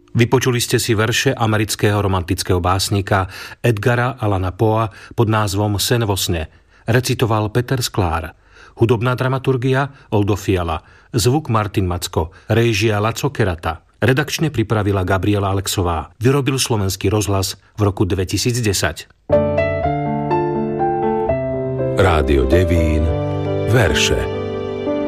Vypočuli ste si verše amerického romantického básnika Edgara Allana Poea pod názvom Sen vo sne. Recitoval Peter Sklár. Hudobná dramaturgia Oldo Fiala. Zvuk Martin Macko. Réžia Laco Kerata. Redakčne pripravila Gabriela Alexová. Vyrobil Slovenský rozhlas v roku 2010. Rádio Devín. Verše.